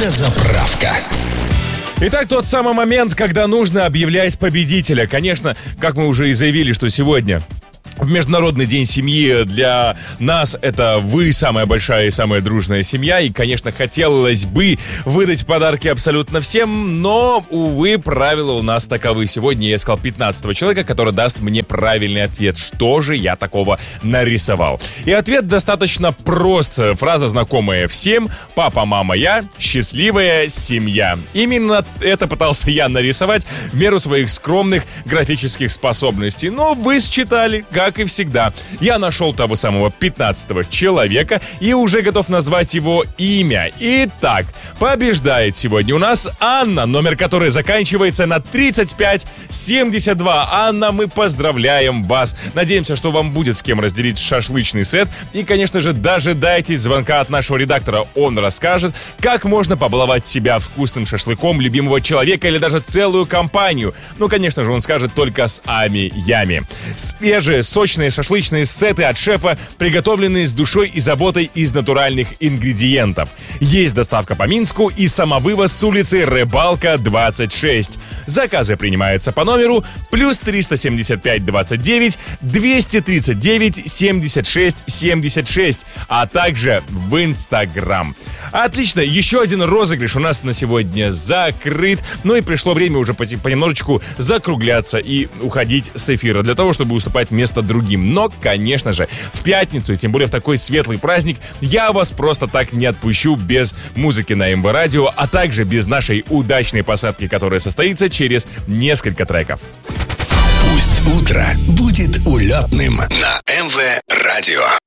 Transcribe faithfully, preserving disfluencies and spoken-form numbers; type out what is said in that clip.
Дозаправка. Итак, тот самый момент, когда нужно объявлять победителя. Конечно, как мы уже и заявили, что сегодня в Международный день семьи для нас это вы самая большая и самая дружная семья. И, конечно, хотелось бы выдать подарки абсолютно всем, но, увы, правила у нас таковы. Сегодня я искал пятнадцатого человека, который даст мне правильный ответ. Что же я такого нарисовал? И ответ достаточно прост. Фраза знакомая всем. Папа, мама, я. Счастливая семья. Именно это пытался я нарисовать в меру своих скромных графических способностей. Но вы считали, как и всегда. Я нашел того самого пятнадцатого человека и уже готов назвать его имя. Итак, побеждает сегодня у нас Анна, номер которой заканчивается на тридцать пять семьдесят два. Анна, мы поздравляем вас. Надеемся, что вам будет с кем разделить шашлычный сет. И, конечно же, дожидайтесь звонка от нашего редактора. Он расскажет, как можно побаловать себя вкусным шашлыком любимого человека или даже целую компанию. Ну, конечно же, он скажет только с ами-ями. Свежие, сочные шашлычные сеты от шефа, приготовленные с душой и заботой из натуральных ингредиентов. Есть доставка по Минску и самовывоз с улицы Рыбалка, двадцать шесть. Заказы принимаются по номеру плюс триста семьдесят пять двадцать девять двести тридцать девять семьдесят шесть семьдесят шесть, а также в Инстаграм. Отлично, еще один розыгрыш у нас на сегодня закрыт. Ну и пришло время уже понемножечку закругляться и уходить с эфира для того, чтобы уступать место другим. Но, конечно же, в пятницу, и тем более в такой светлый праздник, я вас просто так не отпущу без музыки на эм вэ радио, а также без нашей удачной посадки, которая состоится через несколько треков. Пусть утро будет улетным на эм вэ радио.